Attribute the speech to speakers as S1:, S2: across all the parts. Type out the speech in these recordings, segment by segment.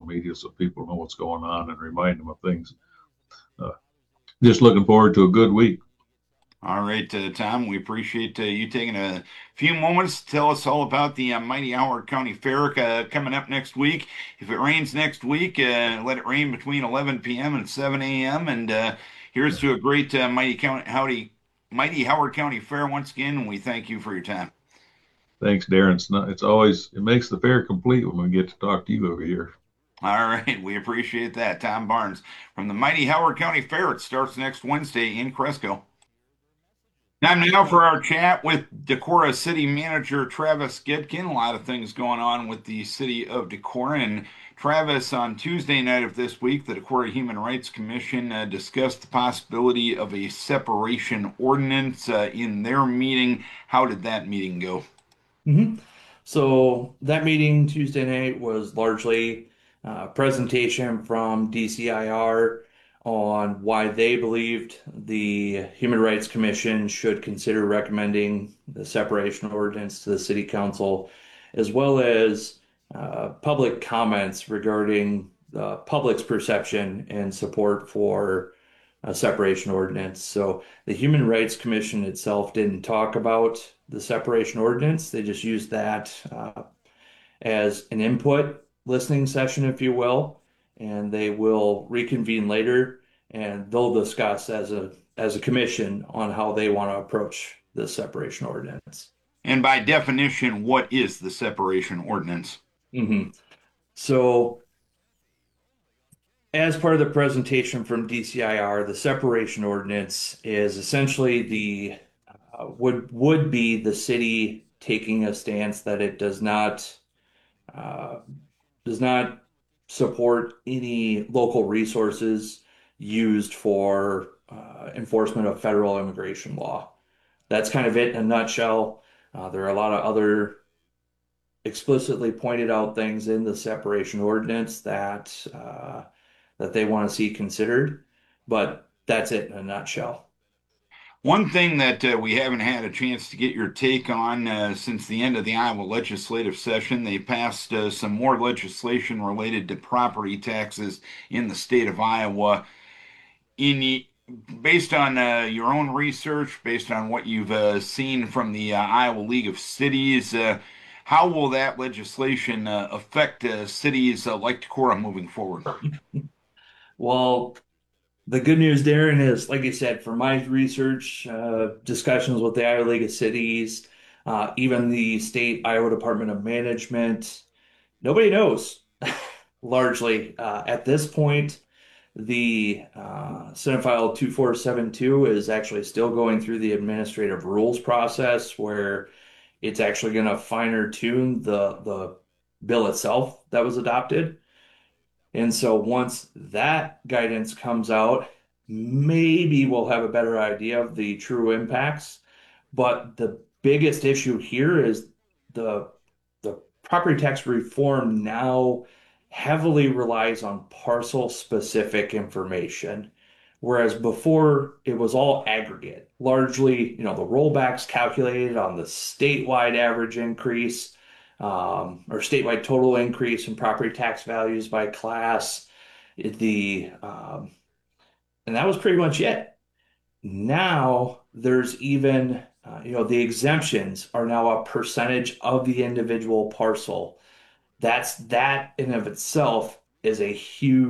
S1: media so people know what's going on and remind them of things. Uh, just looking forward to a good week.
S2: All right, Tom, we appreciate you taking a few moments to tell us all about the Mighty Howard County Fair coming up next week. If it rains next week, let it rain between 11 p.m. and 7 a.m. And here's to a great Mighty Howard County Fair once again. And we thank you for your time.
S1: Thanks, Darren. It's always, it makes the fair complete when we get to talk to you over here.
S2: All right, we appreciate that. Tom Barnes from the Mighty Howard County Fair. It starts next Wednesday in Cresco. Time now for our chat with Decorah City Manager Travis Gitkin. A lot of things going on with the city of Decorah. And Travis, on Tuesday night of this week, the Decorah Human Rights Commission discussed the possibility of a separation ordinance in their meeting. How did that meeting go?
S3: hmm So that meeting Tuesday night was largely a presentation from DCIR on why they believed the Human Rights Commission should consider recommending the separation ordinance to the City Council, as well as public comments regarding the public's perception and support for a separation ordinance. So the Human Rights Commission itself didn't talk about the separation ordinance. They just used that as an input listening session, if you will, and they will reconvene later and they'll discuss as a commission on how they want to approach the separation ordinance.
S2: And by definition, what is the separation ordinance?
S3: hmm So as part of the presentation from DCIR, the separation ordinance is essentially the would be the city taking a stance that it uh, does not support any local resources used for enforcement of federal immigration law. That's kind of it in a nutshell. There are a lot of other explicitly pointed out things in the separation ordinance that they want to see considered, but that's it in a nutshell.
S2: One thing that we haven't had a chance to get your take on since the end of the Iowa legislative session, they passed some more legislation related to property taxes in the state of Iowa. In Based on your own research, based on what you've seen from the Iowa League of Cities, how will that legislation affect cities like Decorah moving forward?
S3: Well, the good news, Darren, is like I said, from my research, discussions with the Iowa League of Cities, even the state Iowa Department of Management, nobody knows largely. At this point, the Senate File 2472 is actually still going through the administrative rules process where it's actually going to finer tune the bill itself that was adopted. And so once that guidance comes out, maybe we'll have a better idea of the true impacts. But the biggest issue here is the the property tax reform now heavily relies on parcel specific information. Whereas before it was all aggregate, largely, the rollbacks calculated on the statewide average increase, or statewide total increase in property tax values by class. The and that was pretty much it. Now there's even the exemptions are now a percentage of the individual parcel. That in of itself is a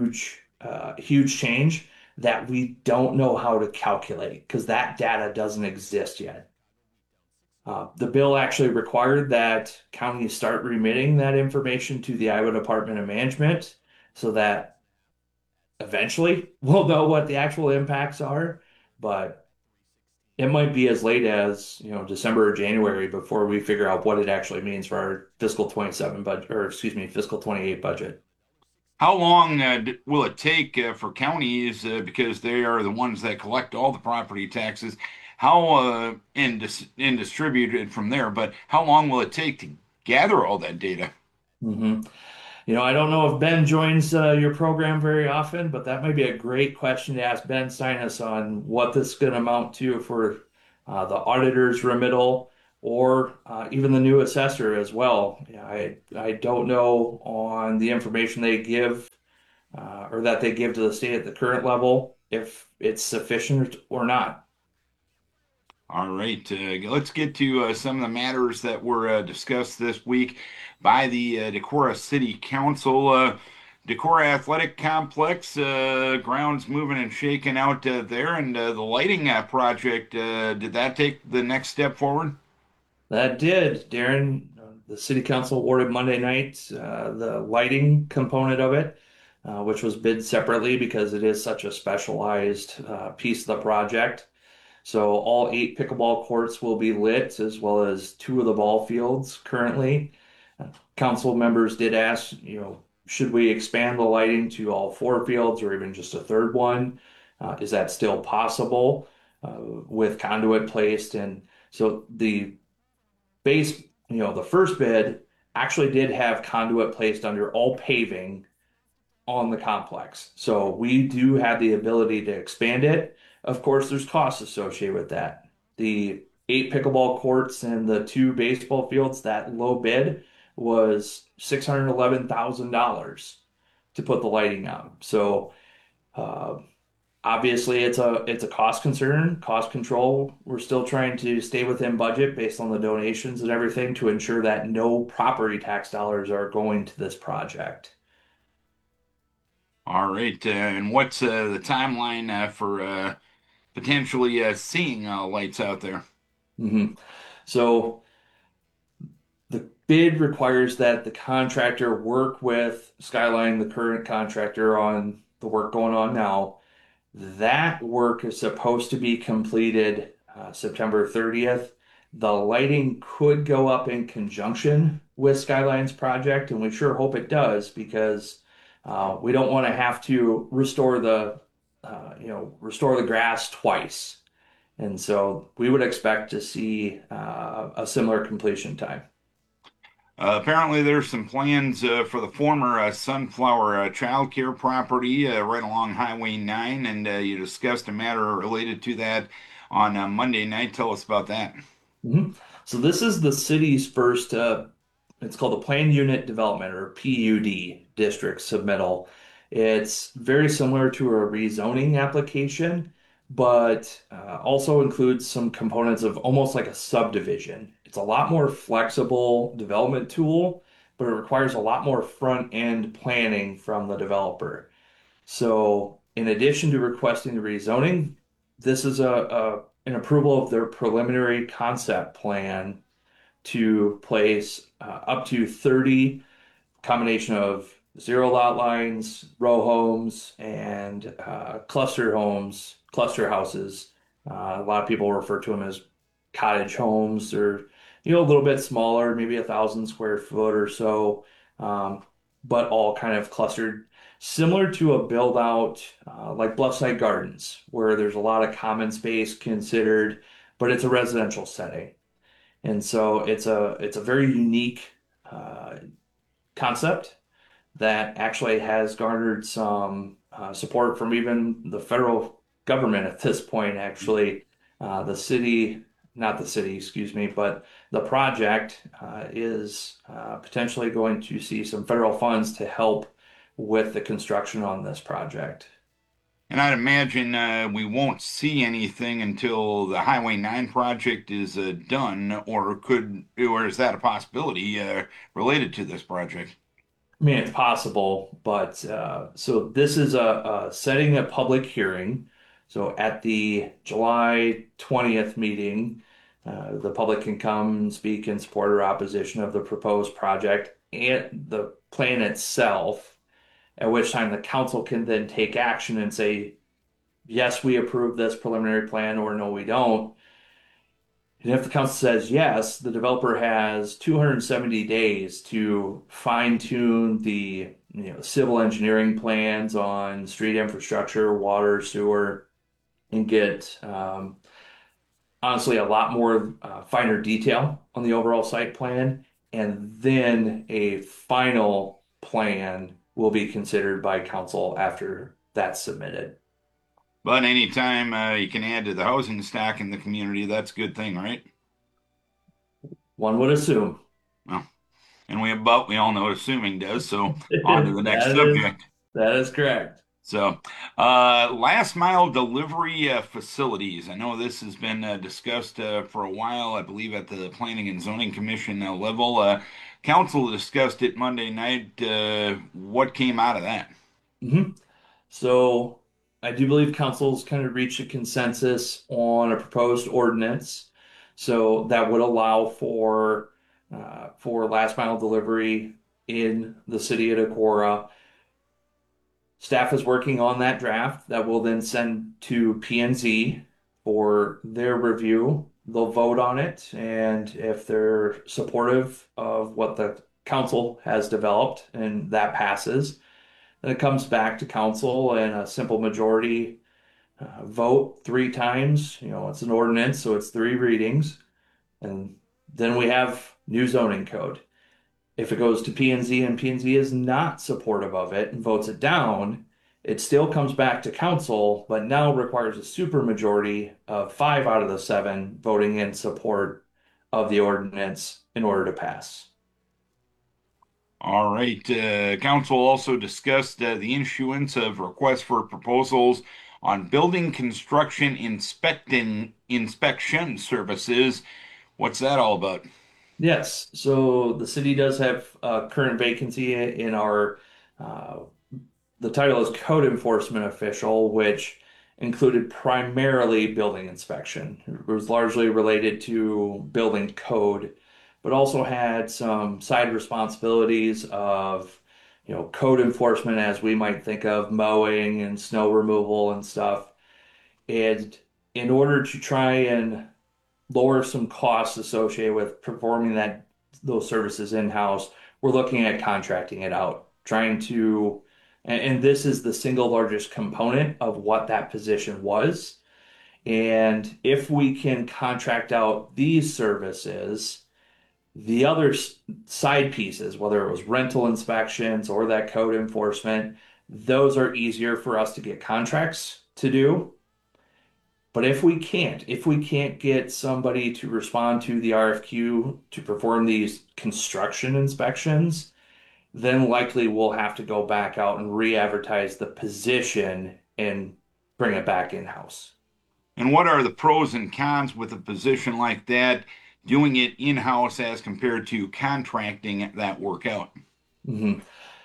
S3: huge change that we don't know how to calculate because that data doesn't exist yet. The bill actually required that counties start remitting that information to the Iowa Department of Management so that eventually we'll know what the actual impacts are. But it might be as late as, December or January before we figure out what it actually means for our fiscal 27 budget, or excuse me, fiscal 28 budget.
S2: How long will it take for counties, because they are the ones that collect all the property taxes, and distribute it from there, but how long will it take to gather all that data?
S3: hmm I don't know if Ben joins your program very often, but that might be a great question to ask Ben Sinus on what this is going to amount to for the auditor's remittal or even the new assessor as well. I don't know on the information they give or that they give to the state at the current level, if it's sufficient or not.
S2: All right, let's get to some of the matters that were discussed this week by the Decorah City Council. Decorah Athletic Complex grounds moving and shaking out there, and the lighting project, did that take the next step forward?
S3: That did, Darren. The city council awarded Monday night the lighting component of it, which was bid separately because it is such a specialized piece of the project. So all 8 pickleball courts will be lit, as well as 2 of the ball fields currently. Council members did ask, should we expand the lighting to all 4 fields or even just a third one? Is that still possible with conduit placed? And so the base, the first bid actually did have conduit placed under all paving on the complex. So we do have the ability to expand it. Of course, there's costs associated with that. The 8 pickleball courts and the 2 baseball fields, that low bid was $611,000 to put the lighting on. So uh, obviously it's a cost concern, cost control. We're still trying to stay within budget based on the donations and everything to ensure that no property tax dollars are going to this project.
S2: All right, and what's the timeline for potentially seeing lights out there?
S3: Mhm. So the bid requires that the contractor work with Skyline, the current contractor, on the work going on now. That work is supposed to be completed September 30th. The lighting could go up in conjunction with Skyline's project, and we sure hope it does because we don't want to have to restore the grass twice. And so we would expect to see a similar completion time.
S2: Apparently, there's some plans for the former Sunflower Child Care property right along Highway 9, and you discussed a matter related to that on Monday night. Tell us about that.
S3: Mhm. So this is the city's first, it's called the Planned Unit Development or PUD district submittal. It's very similar to a rezoning application, but also includes some components of almost like a subdivision. It's a lot more flexible development tool, but it requires a lot more front end planning from the developer. So, in addition to requesting the rezoning, this is an approval of their preliminary concept plan to place up to 30 combination of zero lot lines, row homes, and cluster houses. A lot of people refer to them as cottage homes. They're, a little bit smaller, maybe 1,000 square foot or so, but all kind of clustered, similar to a build out like Bluffside Gardens, where there's a lot of common space considered, but it's a residential setting. And so it's a very unique uh, concept that actually has garnered some support from even the federal government at this point. Actually, the city, not the city, excuse me, but the project is potentially going to see some federal funds to help with the construction on this project.
S2: And I'd imagine we won't see anything until the Highway 9 project is done, or is that a possibility related to this project?
S3: I mean, it's possible, but so this is a setting a public hearing. So at the July 20th meeting, the public can come and speak in support or opposition of the proposed project and the plan itself, at which time the council can then take action and say, yes, we approve this preliminary plan, or no, we don't. And if the council says yes, the developer has 270 days to fine tune the civil engineering plans on street infrastructure, water, sewer, and get honestly a lot more finer detail on the overall site plan. And then a final plan will be considered by council after that's submitted.
S2: But anytime you can add to the housing stock in the community, that's a good thing, right?
S3: One would assume.
S2: Well, and we all know what assuming does, so on to the next
S3: That is
S2: subject.
S3: That is correct.
S2: So, last mile delivery facilities. I know this has been discussed for a while, I believe, at the Planning and Zoning Commission level. Council discussed it Monday night. What came out of that?
S3: hmm So I do believe council's kind of reached a consensus on a proposed ordinance. So that would allow for last mile delivery in the city of Decorah. Staff is working on that draft that will then send to P&Z for their review. They'll vote on it, and if they're supportive of what the council has developed and that passes, then it comes back to council and a simple majority vote three times. It's an ordinance, so it's three readings, and then we have new zoning code. If it goes to P&Z and P&Z is not supportive of it and votes it down, it still comes back to council, but now requires a supermajority of five out of the seven voting in support of the ordinance in order to pass.
S2: All right. Council also discussed the issuance of requests for proposals on building construction inspection services. What's that all about?
S3: Yes, so the city does have a current vacancy in our uh, the title is code enforcement official, which included primarily building inspection. It was largely related to building code, but also had some side responsibilities of, code enforcement as we might think of mowing and snow removal and stuff. And in order to try and lower some costs associated with performing those services in-house, we're looking at contracting it out, trying to, and this is the single largest component of what that position was. And if we can contract out these services, the other side pieces, whether it was rental inspections or that code enforcement, those are easier for us to get contracts to do. But if we can't get somebody to respond to the RFQ to perform these construction inspections, then likely we'll have to go back out and re-advertise the position and bring it back in-house.
S2: And what are the pros and cons with a position like that, doing it in-house as compared to contracting that work out?
S3: Mhm.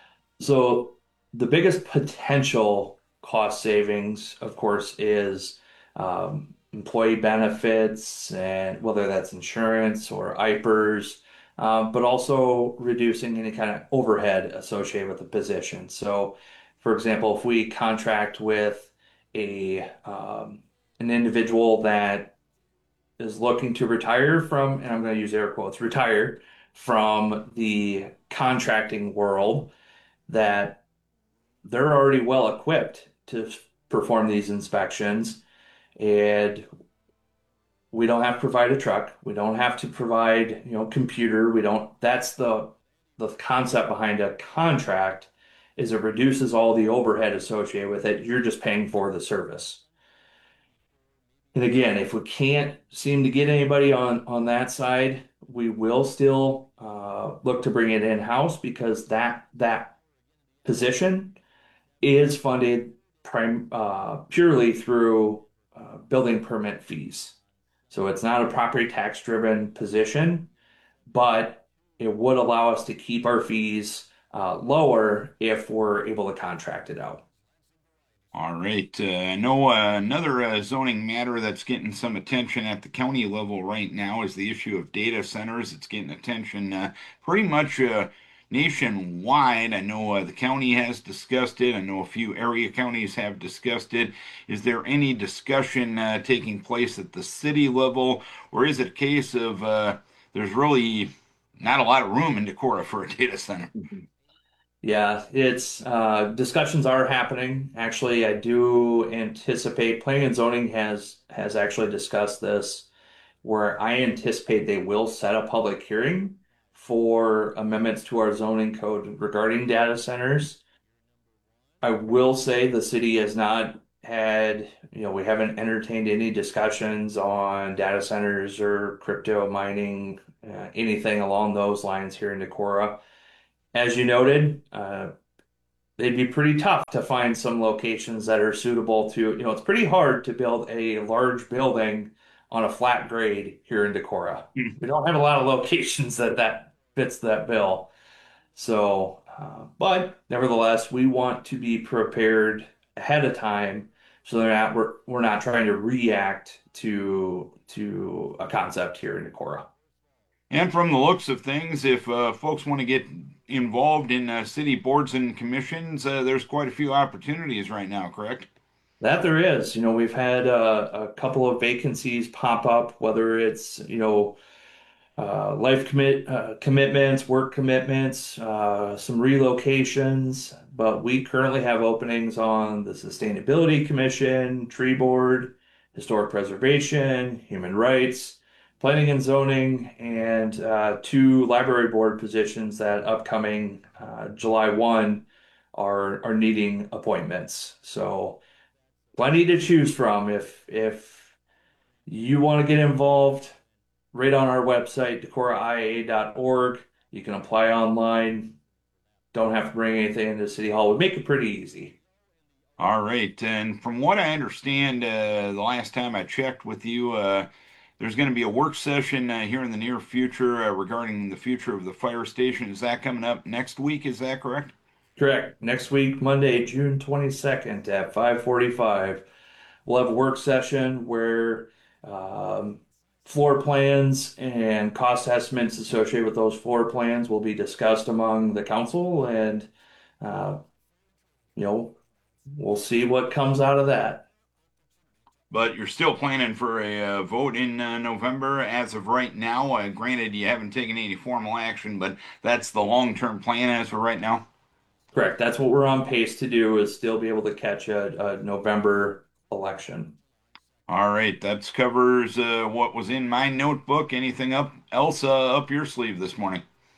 S3: So the biggest potential cost savings, of course, is employee benefits and whether that's insurance or IPERS, but also reducing any kind of overhead associated with the position. So, for example, if we contract with a an individual that is looking to retire from, and I'm going to use air quotes, retire from the contracting world, that they're already well equipped to perform these inspections, and we don't have to provide a truck. We don't have to provide, computer. We don't, that's the concept behind a contract is it reduces all the overhead associated with it. You're just paying for the service. And again, if we can't seem to get anybody on that side, we will still look to bring it in-house because that position is funded purely through building permit fees. So it's not a property tax driven position, but it would allow us to keep our fees lower if we're able to contract it out.
S2: All right. I know another zoning matter that's getting some attention at the county level right now is the issue of data centers. It's getting attention pretty much nationwide. I know the county has discussed it. I know a few area counties have discussed it. Is there any discussion taking place at the city level, or is it a case of there's really not a lot of room in Decorah for a data center?
S3: Yeah, it's discussions are happening. Actually, I do anticipate planning and zoning has actually discussed this, where I anticipate they will set a public hearing for amendments to our zoning code regarding data centers. I will say the city has not had, we haven't entertained any discussions on data centers or crypto mining, anything along those lines here in Decorah. As you noted, it'd be pretty tough to find some locations that are suitable to, it's pretty hard to build a large building on a flat grade here in Decorah. We don't have a lot of locations that fits that bill. So, but nevertheless, we want to be prepared ahead of time so we're not trying to react to a concept here in Decorah.
S2: And from the looks of things, if folks want to get involved in city boards and commissions, there's quite a few opportunities right now, correct?
S3: That there is, we've had a couple of vacancies pop up, whether it's, commitments, work commitments, some relocations, but we currently have openings on the Sustainability Commission, Tree Board, Historic Preservation, Human Rights, Planning and Zoning, and two library board positions that upcoming July 1 are needing appointments. So plenty to choose from if you want to get involved right on our website, decoraia.org. You can apply online. Don't have to bring anything into City Hall. We make it pretty easy.
S2: All right. And from what I understand, the last time I checked with you, there's going to be a work session here in the near future regarding the future of the fire station. Is that coming up next week? Is that correct?
S3: Correct. Next week, Monday, June 22nd at 5:45, we'll have a work session where floor plans and cost estimates associated with those floor plans will be discussed among the council, and uh, you know, we'll see what comes out of that.
S2: But you're still planning for a vote in November as of right now. Granted, you haven't taken any formal action, but that's the long-term plan as of right now.
S3: Correct. That's what we're on pace to do is still be able to catch a November election.
S2: All right, that covers what was in my notebook. Anything else up your sleeve this morning?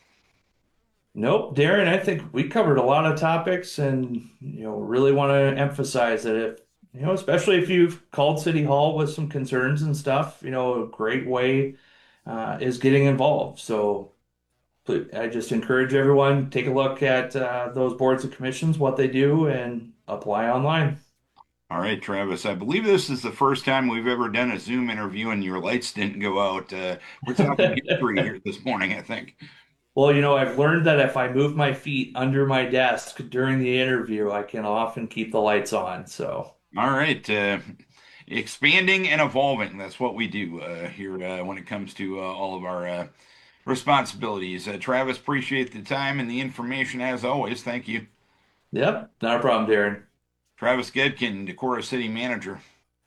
S3: Nope, Darren, I think we covered a lot of topics and really want to emphasize that if especially if you've called City Hall with some concerns and stuff, a great way is getting involved. So I just encourage everyone, take a look at those boards and commissions, what they do, and apply online.
S2: All right, Travis, I believe this is the first time we've ever done a Zoom interview and your lights didn't go out. We're talking history here this morning, I think.
S3: Well, I've learned that if I move my feet under my desk during the interview, I can often keep the lights on. So,
S2: All right, expanding and evolving. That's what we do here when it comes to all of our responsibilities. Travis, appreciate the time and the information as always. Thank you.
S3: yep, not a problem, Darren.
S2: Travis Gedkin, Decorah City Manager.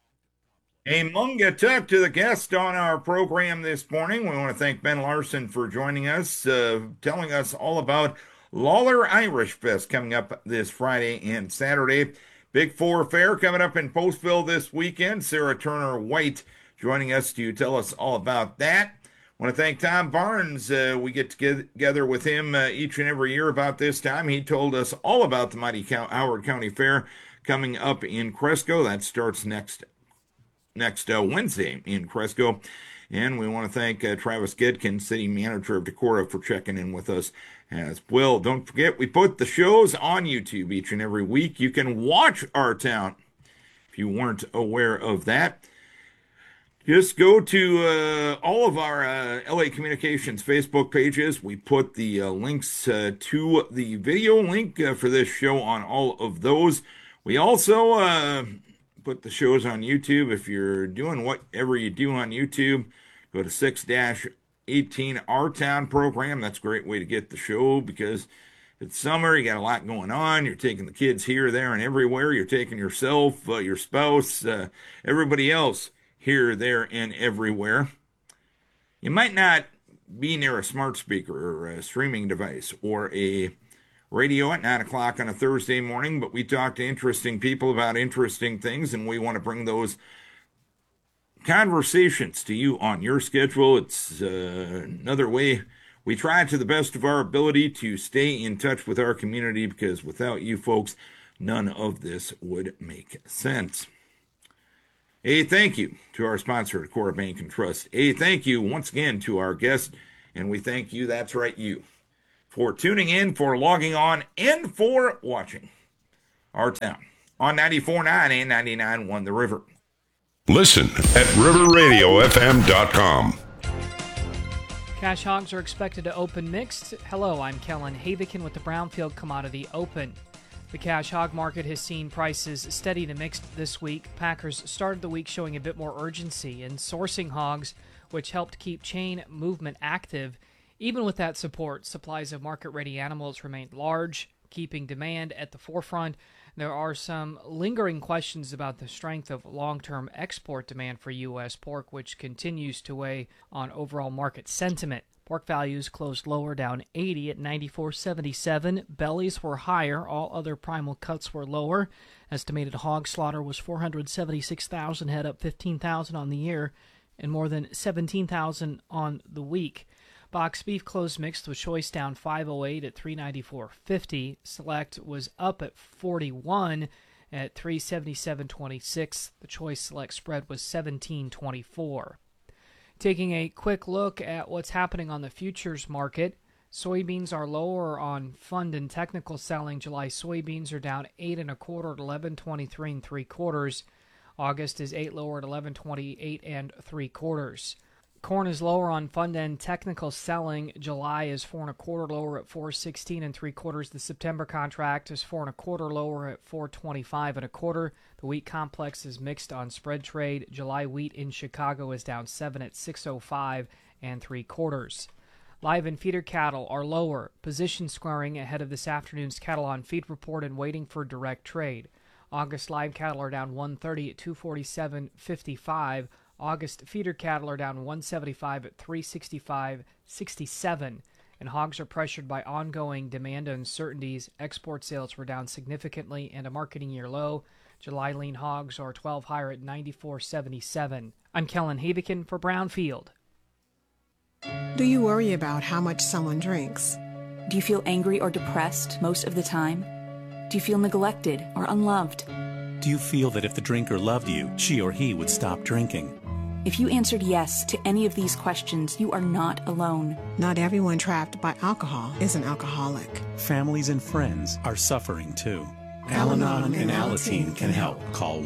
S2: A Munga Tuck to the guest on our program this morning. We want to thank Ben Larson for joining us, telling us all about Lawler Irish Fest coming up this Friday and Saturday. Big Four Fair coming up in Postville this weekend. Sarah Turner White joining us to tell us all about that. I want to thank Tom Barnes. We get together with him each and every year about this time. He told us all about the mighty Howard County Fair coming up in Cresco. That starts next Wednesday in Cresco. And we want to thank Travis Gedkin, City Manager of Decorah, for checking in with us as well. Don't forget, we put the shows on YouTube each and every week. You can watch our town if you weren't aware of that. Just go to all of our LA Communications Facebook pages. We put the links to the video link for this show on all of those. We also put the shows on YouTube. If you're doing whatever you do on YouTube, go to 6-18 Our Town program. That's a great way to get the show because it's summer. You got a lot going on. You're taking the kids here, there, and everywhere. You're taking yourself, your spouse, everybody else here, there, and everywhere. You might not be near a smart speaker or a streaming device or a radio at 9 o'clock on a Thursday morning, but we talk to interesting people about interesting things, and we want to bring those conversations to you on your schedule. It's another way we try to the best of our ability to stay in touch with our community because without you folks, none of this would make sense. A thank you to our sponsor, Decorah Bank and Trust. A thank you once again to our guest, and we thank you, that's right, you, for tuning in, for logging on, and for watching. our town. On 94.9 and 99.1 The River.
S4: Listen at riverradiofm.com.
S5: Cash hogs are expected to open mixed. Hello, I'm Kellen Havikin with the Brownfield Commodity Open. The cash hog market has seen prices steady to mixed this week. Packers started the week showing a bit more urgency in sourcing hogs, which helped keep chain movement active. Even with that support, supplies of market-ready animals remained large, keeping demand at the forefront. There are some lingering questions about the strength of long-term export demand for U.S. pork, which continues to weigh on overall market sentiment. Pork values closed lower, down 80 at $94.77. Bellies were higher. All other primal cuts were lower. Estimated hog slaughter was 476,000 head, up 15,000 on the year, and more than 17,000 on the week. Box beef closed mixed with choice down 508 at $394.50. Select was up at 41 at $377.26. The choice select spread was $17.24. Taking a quick look at what's happening on the futures market, soybeans are lower on fund and technical selling. July soybeans are down 8 1/4 at 11.23 3/4. August is 8 lower at 11.28 3/4. Corn is lower on fund and technical selling. July is 4 1/4 lower at 4.16 3/4. The September contract is 4 1/4 lower at 4.25 1/4. The wheat complex is mixed on spread trade. July wheat in Chicago is down 7 at 6.05 3/4. Live and feeder cattle are lower, position squaring ahead of this afternoon's cattle on feed report and waiting for direct trade. August live cattle are down 130 at 247.55. August feeder cattle are down 175 at 365.67, and hogs are pressured by ongoing demand uncertainties. Export sales were down significantly and a marketing year low. July lean hogs are 12 higher at 94.77. I'm Kellen Havikin for Brownfield.
S6: Do you worry about how much someone drinks?
S7: Do you feel angry or depressed most of the time? Do you feel neglected or unloved?
S8: Do you feel that if the drinker loved you, she or he would stop drinking?
S7: If you answered yes to any of these questions, you are not alone.
S6: Not everyone trapped by alcohol is an alcoholic.
S8: Families and friends are suffering too.
S6: Al-Anon
S8: and Alateen can help. Call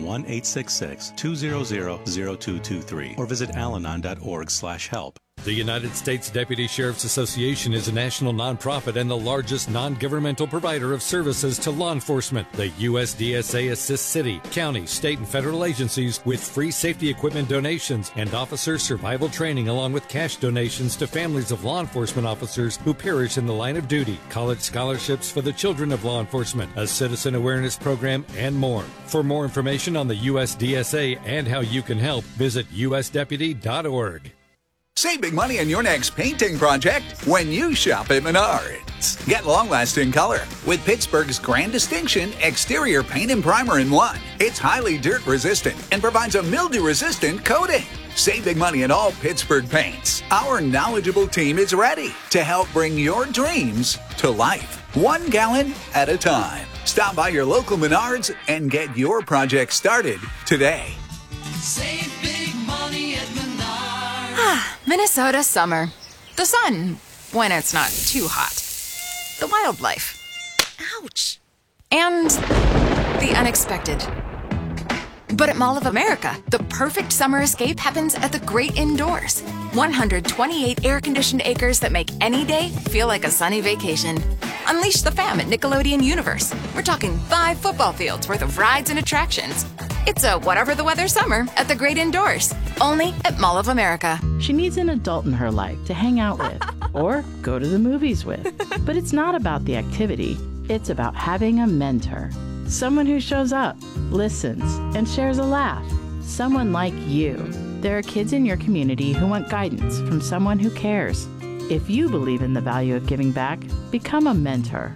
S8: 1-866-200-0223 or visit alanon.org/help.
S9: The United States Deputy Sheriff's Association is a national nonprofit and the largest non-governmental provider of services to law enforcement. The USDSA assists city, county, state, and federal agencies with free safety equipment donations and officer survival training, along with cash donations to families of law enforcement officers who perish in the line of duty, college scholarships for the children of law enforcement, a citizen awareness program, and more. For more information on the USDSA and how you can help, visit usdeputy.org.
S10: Save big money on your next painting project when you shop at Menards. Get long-lasting color with Pittsburgh's Grand Distinction exterior paint and primer in one. It's highly dirt-resistant and provides a mildew-resistant coating. Save big money in all Pittsburgh paints. Our knowledgeable team is ready to help bring your dreams to life, 1 gallon at a time. Stop by your local Menards and get your project started today.
S11: Save big money at Menards.
S12: Minnesota summer. The sun, when it's not too hot. The wildlife. Ouch. And the unexpected. But at Mall of America, the perfect summer escape happens at the great indoors. 128 air-conditioned acres that make any day feel like a sunny vacation. Unleash the fam at Nickelodeon Universe. We're talking 5 football fields worth of rides and attractions. It's a whatever the weather summer at the great indoors. Only at Mall of America.
S13: She needs an adult in her life to hang out with or go to the movies with. But it's not about the activity. It's about having a mentor. Someone who shows up, listens, and shares a laugh. Someone like you. There are kids in your community who want guidance from someone who cares. If you believe in the value of giving back, become a mentor.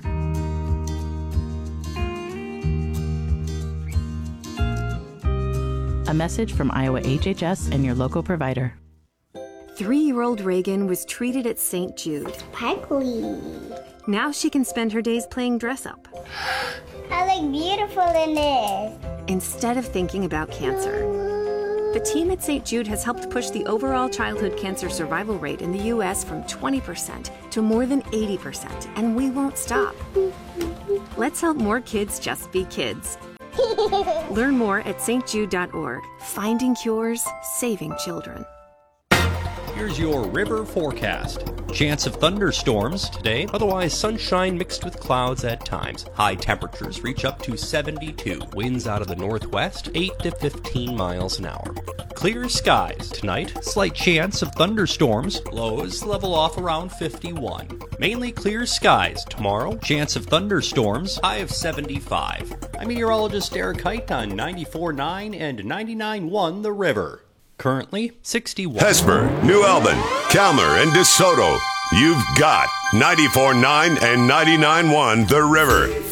S13: A message from Iowa HHS and your local provider.
S14: 3-year-old Reagan was treated at St. Jude.
S15: Sparkly.
S14: Now she can spend her days playing dress-up.
S15: I look beautiful in this.
S14: Instead of thinking about cancer. The team at St. Jude has helped push the overall childhood cancer survival rate in the U.S. from 20% to more than 80%, and we won't stop. Let's help more kids just be kids. Learn more at stjude.org. Finding cures, saving children.
S16: Here's your river forecast. Chance of thunderstorms today, otherwise sunshine mixed with clouds at times. High temperatures reach up to 72. Winds out of the northwest, 8 to 15 miles an hour. Clear skies tonight, slight chance of thunderstorms. Lows level off around 51. Mainly clear skies tomorrow, chance of thunderstorms, high of 75. I'm meteorologist Eric Height on 94.9 and 99.1 The River. Currently 61.
S4: Hesper, New Albin, Calmer, and DeSoto. You've got 94.9 and 99.1 The River.